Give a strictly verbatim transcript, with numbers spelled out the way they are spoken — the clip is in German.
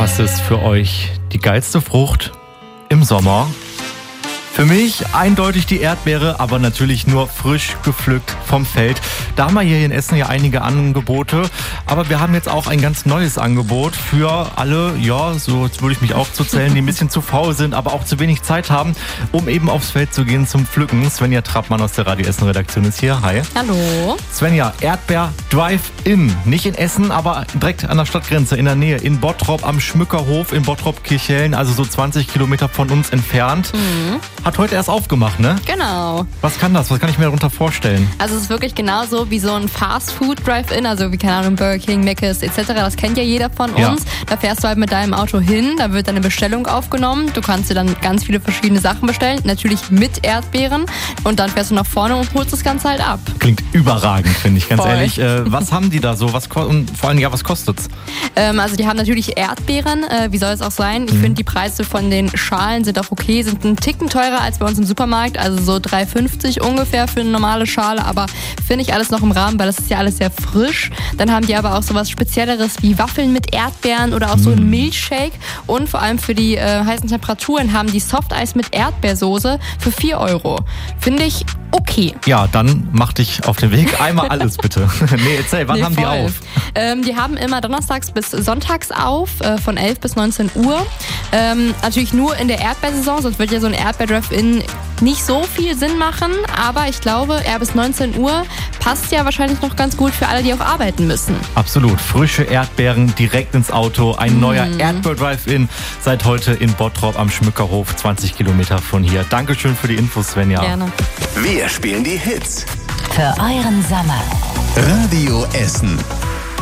Was ist für euch die geilste Frucht im Sommer? Für mich eindeutig die Erdbeere, aber natürlich nur frisch gepflückt vom Feld. Da haben wir hier in Essen ja einige Angebote, aber wir haben jetzt auch ein ganz neues Angebot für alle, ja, so jetzt würde ich mich auch zu zählen, die ein bisschen zu faul sind, aber auch zu wenig Zeit haben, um eben aufs Feld zu gehen zum Pflücken. Svenja Trappmann aus der Radio Essen Redaktion ist hier. Hi. Hallo. Svenja, Erdbeer Drive-In. Nicht in Essen, aber direkt an der Stadtgrenze in der Nähe. In Bottrop am Schmückerhof in Bottrop-Kirchhellen, also so zwanzig Kilometer von uns entfernt. Mhm. Hat heute erst aufgemacht, ne? Genau. Was kann das? Was kann ich mir darunter vorstellen? Also es ist wirklich genauso wie so ein Fast-Food-Drive-In, also wie, keine Ahnung, Burger King, Mc's et cetera. Das kennt ja jeder von uns. Ja. Da fährst du halt mit deinem Auto hin, da wird deine Bestellung aufgenommen. Du kannst dir dann ganz viele verschiedene Sachen bestellen, natürlich mit Erdbeeren. Und dann fährst du nach vorne und holst das Ganze halt ab. Klingt überragend, finde ich, ganz Voll. ehrlich. Äh, was haben die da so? Was ko- und vor allem, ja, was kostet's? Ähm, also die haben natürlich Erdbeeren, äh, wie soll es auch sein? Ich mhm. finde, die Preise von den Schalen sind auch okay, sind ein Ticken teurer als bei uns im Supermarkt, also so drei fünfzig ungefähr für eine normale Schale, aber finde ich alles noch im Rahmen, weil das ist ja alles sehr frisch. Dann haben die aber auch sowas Spezielleres wie Waffeln mit Erdbeeren oder auch so ein Milchshake und vor allem für die äh, heißen Temperaturen haben die Softeis mit Erdbeersoße für vier Euro. Finde ich okay. Ja, dann mach dich auf den Weg. Einmal alles bitte. nee, erzähl, wann nee, haben voll. die auf? Ähm, die haben immer donnerstags bis sonntags auf, äh, von elf bis neunzehn Uhr. Ähm, natürlich nur in der Erdbeersaison, sonst wird ja so ein Erdbeer-Drive-In nicht so viel Sinn machen. Aber ich glaube, eher bis neunzehn Uhr passt ja wahrscheinlich noch ganz gut für alle, die auch arbeiten müssen. Absolut. Frische Erdbeeren direkt ins Auto. Ein mm. neuer Erdbeer-Drive-In seit heute in Bottrop am Schmückerhof, zwanzig Kilometer von hier. Dankeschön für die Infos, Svenja. Gerne. Wir spielen die Hits. Für euren Sommer. Radio Essen.